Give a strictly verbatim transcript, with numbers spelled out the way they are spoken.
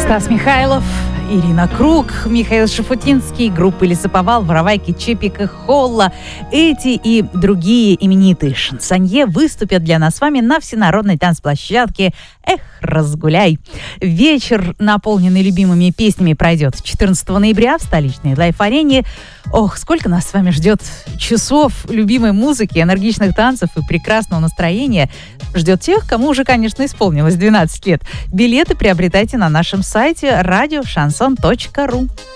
Стас Михайлов, Ирина Круг, Михаил Шафутинский, группы «Лесоповал», «Воровайки», Чепик, Холла. Эти и другие именитые шансонье выступят для нас с вами на всенародной танцплощадке «Эх, разгуляй». Вечер, наполненный любимыми песнями, пройдет четырнадцатого ноября в столичной лайф-арене. Ох, сколько нас с вами ждет часов любимой музыки, энергичных танцев и прекрасного настроения. Ждет тех, кому уже, конечно, исполнилось двенадцать лет. Билеты приобретайте на нашем сайте радио шансон точка ру.